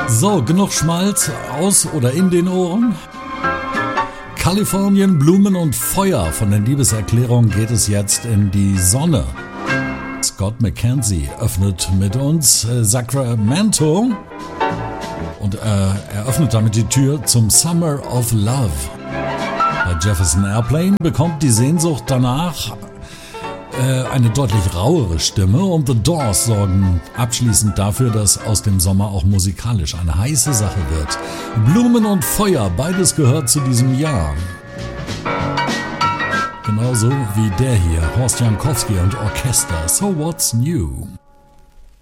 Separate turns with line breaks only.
So, genug Schmalz aus oder in den Ohren. Kalifornien, Blumen und Feuer. Von der Liebeserklärung geht es jetzt in die Sonne. Scott McKenzie öffnet mit uns Sacramento und er öffnet damit die Tür zum Summer of Love. Bei Jefferson Airplane bekommt die Sehnsucht danach eine deutlich rauere Stimme und The Doors sorgen abschließend dafür, dass aus dem Sommer auch musikalisch eine heiße Sache wird. Blumen und Feuer, beides gehört zu diesem Jahr. Genauso wie der hier, Horst Jankowski und Orchester. So what's new?